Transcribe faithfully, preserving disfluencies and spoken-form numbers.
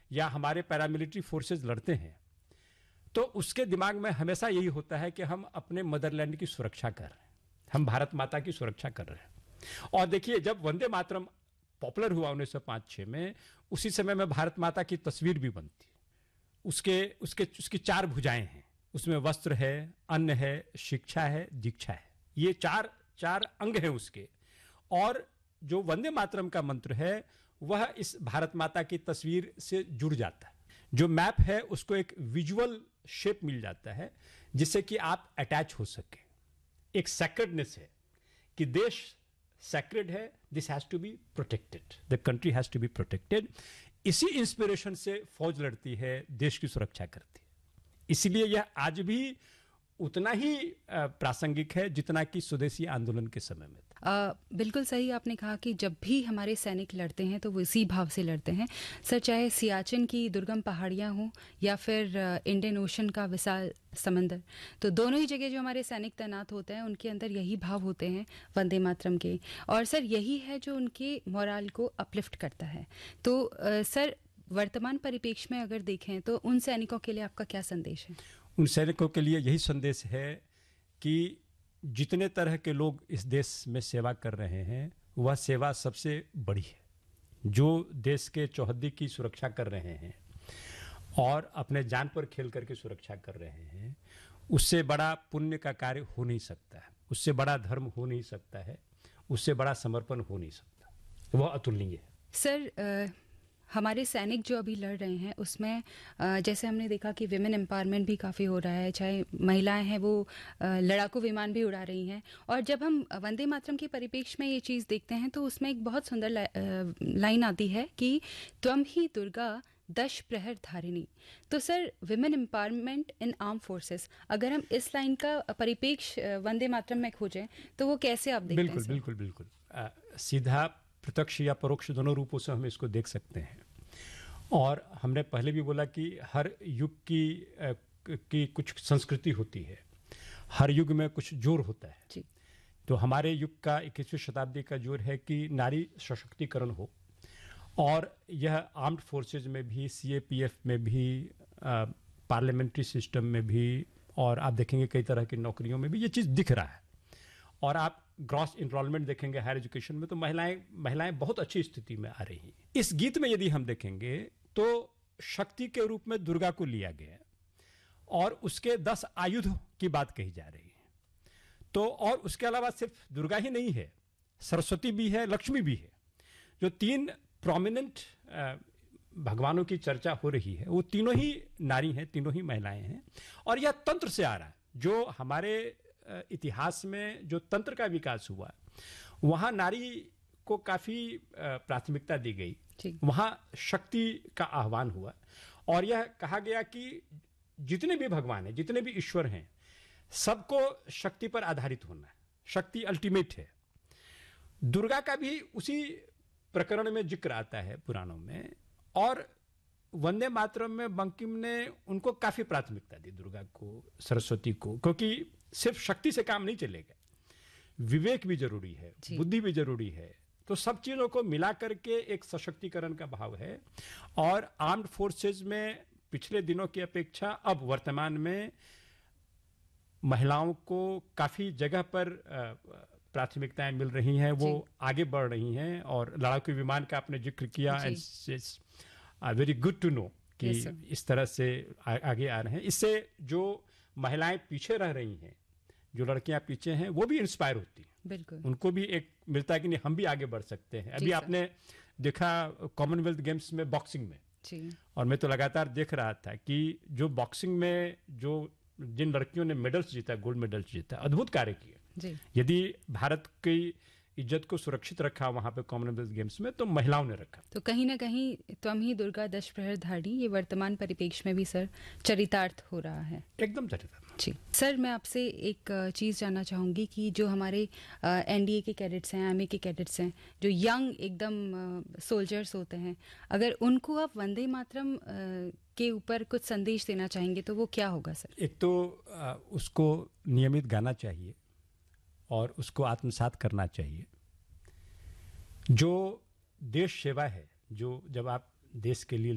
या हमारे paramilitary forces लड़ते हैं, तो उसके दिमाग में हमेशा यही होता है कि हम अपने मदरलैंड की सुरक्षा कर रहे हैं, हम भारत माता की सुरक्षा कर रहे हैं। और देखिए, जब वंदे मातरम पॉपुलर हुआ उन्नीस सौ पाँच छः में, उसी समय में भारत माता की तस्वीर भी बनती है। उसके उसके उसकी चार भुजाएं हैं, उसमें वस्त्र है, अन्न है, शिक्षा है, दीक्षा है, ये चार चार अंग हैं उसके। और जो वंदे मातरम का मंत्र है वह इस भारत माता की तस्वीर से जुड़ जाता है। जो मैप है उसको एक विजुअल शेप मिल जाता है जिससे कि आप अटैच हो सके। एक सैक्रेडनेस है कि देश सैक्रेड है, this has to be protected, the country has to be protected. इसी इंस्पिरेशन से फौज लड़ती है, देश की सुरक्षा करती है। इसलिए यह आज भी उतना ही प्रासंगिक है जितना कि स्वदेशी आंदोलन के समय में था। आ, बिल्कुल सही आपने कहा कि जब भी हमारे सैनिक लड़ते हैं तो वो इसी भाव से लड़ते हैं। सर, चाहे सियाचिन की दुर्गम पहाड़ियाँ हों या फिर इंडियन ओशन का विशाल समंदर, तो दोनों ही जगह जो हमारे सैनिक तैनात होते हैं उनके अंदर यही भाव होते हैं वंदे मातरम के। और सर, यही है जो उनके मोराल को अपलिफ्ट करता है। तो आ, सर, वर्तमान परिप्रेक्ष्य में अगर देखें तो उन सैनिकों के लिए आपका क्या संदेश है? उन सैनिकों के लिए यही संदेश है कि जितने तरह के लोग इस देश में सेवा कर रहे हैं वह सेवा सबसे बड़ी है। जो देश के चौहद्दी की सुरक्षा कर रहे हैं और अपने जान पर खेल करके सुरक्षा कर रहे हैं, उससे बड़ा पुण्य का कार्य हो नहीं सकता है, उससे बड़ा धर्म हो नहीं सकता है, उससे बड़ा समर्पण हो नहीं सकता, वह अतुलनीय है। सर, आ... हमारे सैनिक जो अभी लड़ रहे हैं उसमें जैसे हमने देखा कि विमेन एम्पावरमेंट भी काफ़ी हो रहा है, चाहे महिलाएं हैं वो लड़ाकू विमान भी उड़ा रही हैं। और जब हम वंदे मातरम के परिप्रेक्ष्य में ये चीज़ देखते हैं तो उसमें एक बहुत सुंदर लाइन आती है कि त्वम ही दुर्गा दश प्रहर धारिणी। तो सर, विमेन एम्पावरमेंट इन आर्म फोर्सेस, अगर हम इस लाइन का परिप्रेक्ष्य वंदे मातरम में खोजें तो वो कैसे आप देखते बिल्कुल, हैं? बिल्कुल बिल्कुल बिल्कुल सीधा प्रत्यक्ष या परोक्ष दोनों रूपों से हम इसको देख सकते हैं। और हमने पहले भी बोला कि हर युग की की कुछ संस्कृति होती है, हर युग में कुछ जोर होता है जी। तो हमारे युग का इक्कीसवीं शताब्दी का जोर है कि नारी सशक्तिकरण हो। और यह आर्म्ड फोर्सेज में भी, सीएपीएफ में भी, पार्लियामेंट्री सिस्टम में भी, और आप देखेंगे कई तरह की नौकरियों में भी ये चीज़ दिख रहा है। और आप ग्रॉस इनरोलमेंट देखेंगे हायर एजुकेशन में तो महिलाएं महिलाएं बहुत अच्छी स्थिति में आ रही हैं। इस गीत में यदि हम देखेंगे तो शक्ति के रूप में दुर्गा को लिया गया और उसके दस आयुध की बात कही जा रही है। तो और उसके अलावा सिर्फ दुर्गा ही नहीं है, सरस्वती भी है, लक्ष्मी भी है। जो तीन प्रोमिनेंट भगवानों की चर्चा हो रही है वो तीनों ही नारी हैं, तीनों ही महिलाएं हैं। और यह तंत्र से आ रहा है। जो हमारे इतिहास में जो तंत्र का विकास हुआ वहां नारी को काफी प्राथमिकता दी गई, वहां शक्ति का आह्वान हुआ और यह कहा गया कि जितने भी भगवान हैं, जितने भी ईश्वर हैं, सबको शक्ति पर आधारित होना है, शक्ति अल्टीमेट है। दुर्गा का भी उसी प्रकरण में जिक्र आता है पुराणों में। और वंदे मातरम में बंकिम ने उनको काफी प्राथमिकता दी, दुर्गा को, सरस्वती को, क्योंकि सिर्फ शक्ति से काम नहीं चलेगा, विवेक भी जरूरी है, बुद्धि भी जरूरी है। तो सब चीजों को मिला करके एक सशक्तिकरण का भाव है। और आर्म्ड फोर्सेज में पिछले दिनों की अपेक्षा अब वर्तमान में महिलाओं को काफी जगह पर प्राथमिकताएं मिल रही हैं, वो आगे बढ़ रही हैं। और लड़ाकू विमान का आपने जिक्र किया, and very good to know कि yes, इस तरह से आ, आगे आ रहे हैं। इससे जो महिलाएं पीछे रह रही हैं, जो लड़कियां पीछे हैं, वो भी इंस्पायर होती हैं। बिल्कुल, उनको भी एक मिलता है कि नहीं, हम भी आगे बढ़ सकते हैं। अभी आपने देखा कॉमनवेल्थ गेम्स में बॉक्सिंग में जी। और मैं तो लगातार देख रहा था कि जो बॉक्सिंग में जो जिन लड़कियों ने मेडल्स जीता, गोल्ड मेडल्स जीता, अद्भुत कार्य किए। यदि भारत की इज्जत को सुरक्षित रखा वहां पे कॉमनवेल्थ गेम्स में, तो महिलाओं ने रखा। तो कहीं ना कहीं त्वम ही दुर्गा दश प्रहर धारी, ये वर्तमान परिप्रेक्ष्य में भी सर चरितार्थ हो रहा है। एकदम चरितार्थ। जी सर, मैं आपसे एक चीज़ जानना चाहूँगी कि जो हमारे एनडीए के कैडेट्स हैं, एमए के कैडेट्स हैं, जो यंग एकदम सोल्जर्स होते हैं, अगर उनको आप वंदे मातरम के ऊपर कुछ संदेश देना चाहेंगे तो वो क्या होगा सर? एक तो आ, उसको नियमित गाना चाहिए और उसको आत्मसात करना चाहिए। जो देश सेवा है, जो जब आप देश के लिए